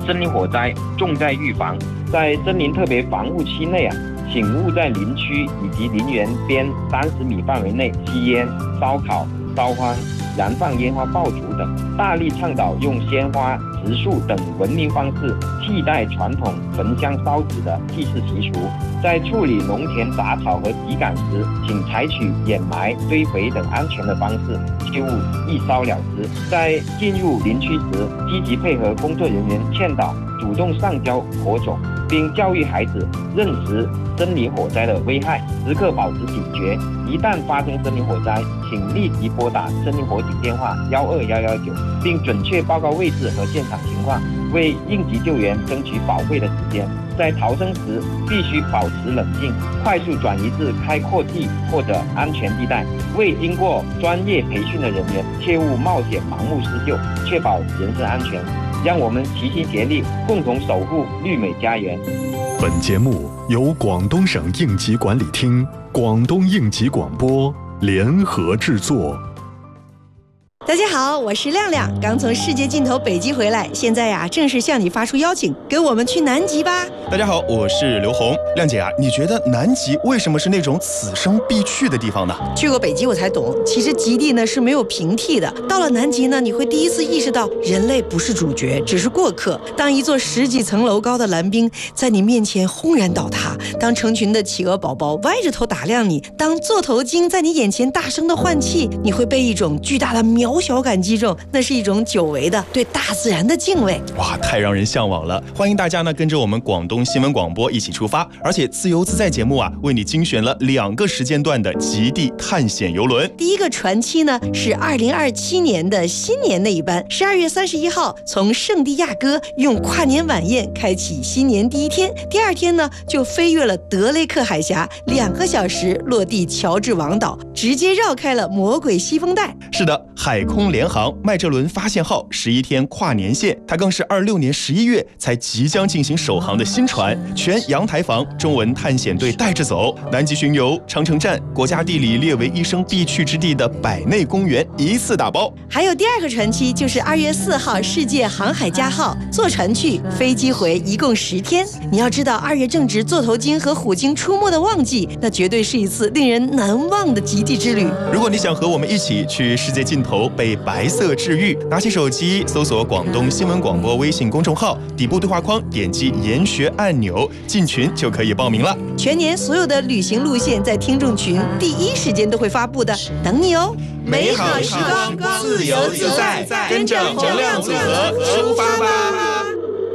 森林火灾重在预防。在森林特别防护期内请勿在林区以及林园边30米范围内吸烟、烧烤、烧荒、燃放烟花爆竹等，大力倡导用鲜花、植树等文明方式替代传统焚香烧纸的祭祀习俗。在处理农田杂草和秸秆时，请采取掩埋、堆肥等安全的方式，切勿一烧了之。在进入林区时，积极配合工作人员劝导，主动上交火种，并教育孩子认识森林火灾的危害，时刻保持警觉。一旦发生森林火灾，请立即拨打森林火警电话12119，并准确报告位置和现场情况，为应急救援争取宝贵的时间。在逃生时必须保持冷静，快速转移至开阔地或者安全地带。未经过专业培训的人员切勿冒险盲目施救，确保人身安全。让我们齐心协力，共同守护绿美家园。 本节目由广东省应急管理厅、广东应急广播联合制作。 大家好，我是亮亮，刚从世界尽头北极回来，现在正式向你发出邀请，跟我们去南极吧。 大家好，我是刘红。亮姐你觉得南极为什么是那种此生必去的地方呢？ 去过北极我才懂，其实极地呢是没有平替的。到了南极呢，你会第一次意识到人类不是主角，只是过客。当一座10几层楼高的蓝冰在你面前轰然倒塌，当成群的企鹅宝宝歪着头打量你，当座头鲸在你眼前大声的换气，你会被一种巨大的渺小感击中，那是一种久违的对大自然的敬畏。 哇，太让人向往了！欢迎大家呢跟着我们广东新闻广播一起出发，而且自由自在节目为你精选了2个时间段的极地探险游轮。 第一个船期呢是2027年的新年那一班，12月31号从圣地亚哥用跨年晚宴开启新年第一天，第2天呢就飞越了德雷克海峡，2个小时落地乔治王岛，直接绕开了魔鬼西风带。 是的，海空联航麦哲伦发现号11天跨年线，它更是26年11月才即将进行首航的新船，全阳台房中文探险队带着走，南极巡游、长城站、国家地理列为一生必去之地的百内公园一次打包。 还有第2个船期就是2月4号世界航海家号，坐船去飞机回，一共10天。你要知道2月正值座头鲸和虎鲸出没的旺季，那绝对是一次令人难忘的极地之旅。 如果你想和我们一起去世界尽头被白色治愈，拿起手机搜索广东新闻广播微信公众号，底部对话框点击研学按钮，进群就可以报名了。 全年所有的旅行路线在听众群第一时间都会发布的，等你哦。 美好时光，自由自在，跟着能量组合出发吧。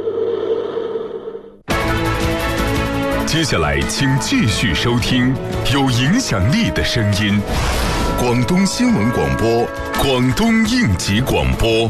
接下来请继续收听有影响力的声音，广东新闻广播，广东应急广播。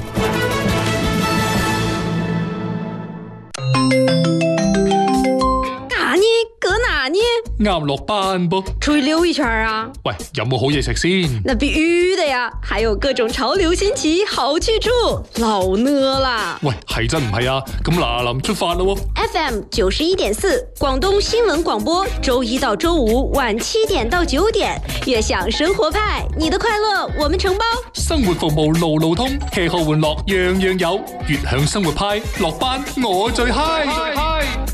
啱落班噃， 出去溜一圈啊！ 喂，有冇好嘢食先？ 那必须的呀，还有各种潮流新奇好去处，老呢啦！ 喂，係真唔係啊？咁嗱臨出發啦喎 ！FM 91.4，廣東新聞廣播，周一到周五晚7點到9點，悅享生活派，你的快樂我們承包。 生活服務路路通，吃喝玩樂樣樣有，悅享生活派，落班我最 high。